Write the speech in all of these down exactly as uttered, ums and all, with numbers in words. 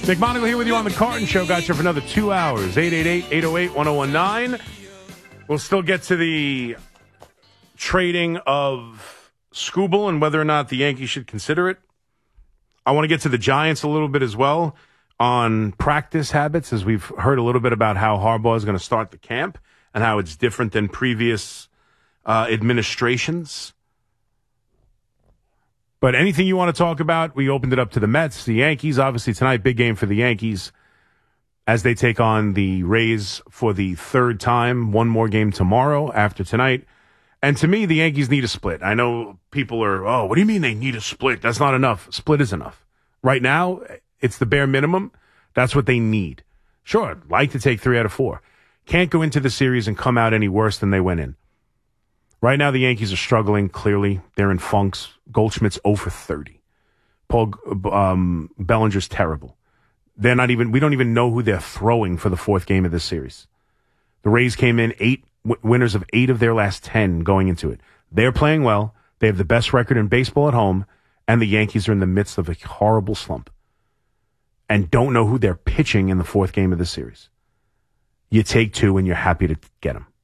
Nick Monagle here with you on The Carton Show. Got you for another two hours. eight eight eight, eight oh eight, one oh one nine. We'll still get to the trading of Skubal and whether or not the Yankees should consider it. I want to get to the Giants a little bit as well on practice habits, as we've heard a little bit about how Harbaugh is going to start the camp and how it's different than previous uh, administrations. But anything you want to talk about, we opened it up to the Mets, the Yankees. Obviously, tonight, big game for the Yankees as they take on the Rays for the third time. One more game tomorrow after tonight. And to me, the Yankees need a split. I know people are, oh, what do you mean they need a split? That's not enough. Split is enough. Right now, it's the bare minimum. That's what they need. Sure, I'd like to take three out of four. Can't go into the series and come out any worse than they went in. Right now, the Yankees are struggling, clearly. They're in funks. Goldschmidt's oh for thirty. Paul um, Bellinger's terrible. They're not even, we don't even know who they're throwing for the fourth game of this series. The Rays came in eight w- winners of eight of their last ten going into it. They're playing well. They have the best record in baseball at home, and the Yankees are in the midst of a horrible slump and don't know who they're pitching in the fourth game of the series. You take two, and you're happy to get them.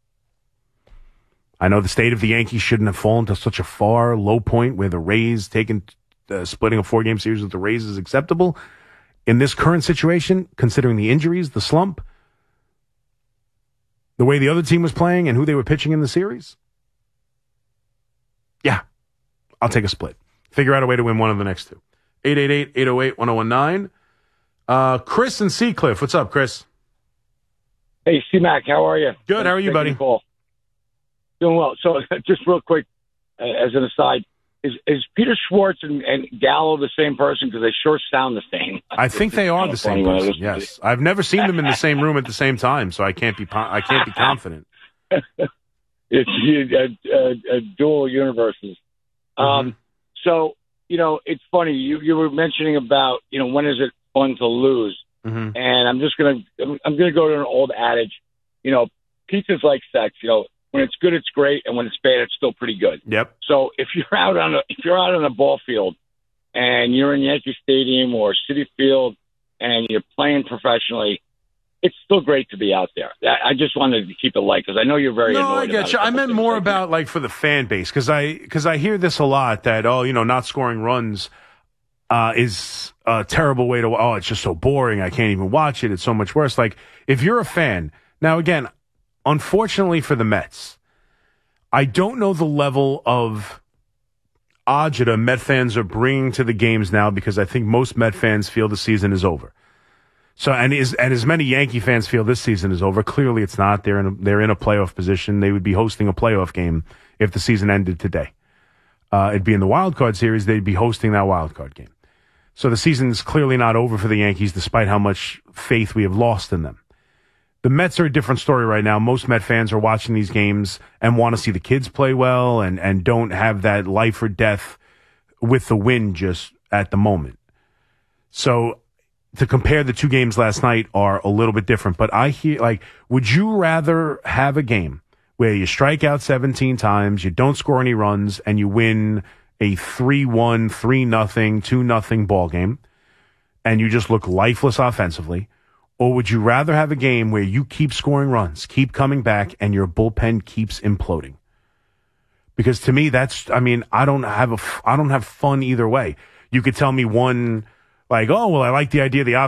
I know the state of the Yankees shouldn't have fallen to such a far low point where the Rays taking uh, splitting a four-game series with the Rays is acceptable. In this current situation, considering the injuries, the slump, the way the other team was playing and who they were pitching in the series, yeah, I'll take a split. Figure out a way to win one of the next two. eight eight eight, eight oh eight, one oh one nine. Uh, Chris and Seacliff. What's up, Chris? Hey, C-Mac, how are you? Good. How are you, buddy? Doing well. So just real quick, uh, as an aside, is, is Peter Schwartz and, and Gallo the same person? Because they sure sound the same. I think they are the same person, yes. I've never seen them in the same room at the same time, so I can't be I can't be confident. It's uh, uh, uh, dual universes. Mm-hmm. Um, so, you know, it's funny. You, you were mentioning about, you know, when is it fun to lose? Mm-hmm. And I'm just going to I'm, I'm going to go to an old adage. You know, pizza's like sex, you know. When it's good, it's great, and when it's bad, it's still pretty good. Yep. So if you're out on a if you're out on a ball field, and you're in Yankee Stadium or Citi Field, and you're playing professionally, it's still great to be out there. I just wanted to keep it light because I know you're very no, annoyed. I get you. I meant more like about that. Like for the fan base because I because I hear this a lot that oh you know not scoring runs uh, is a terrible way to oh it's just so boring I can't even watch it, it's so much worse. Like if you're a fan now again. Unfortunately for the Mets, I don't know the level of agita Met fans are bringing to the games now because I think most Met fans feel the season is over. So, and as, and as many Yankee fans feel this season is over, clearly it's not. They're in a, they're in a playoff position. They would be hosting a playoff game if the season ended today. Uh, it'd be in the wild card series. They'd be hosting that wild card game. So the season's clearly not over for the Yankees despite how much faith we have lost in them. The Mets are a different story right now. Most Met fans are watching these games and want to see the kids play well and, and don't have that life or death with the win just at the moment. So to compare the two games last night are a little bit different. But I hear, like, would you rather have a game where you strike out seventeen times, you don't score any runs, and you win a three one, three nothing, two nothing ball game, and you just look lifeless offensively? Or would you rather have a game where you keep scoring runs, keep coming back, and your bullpen keeps imploding? Because to me, that's, I mean, I don't have a, I don't have fun either way. You could tell me one, like, oh, well, I like the idea of the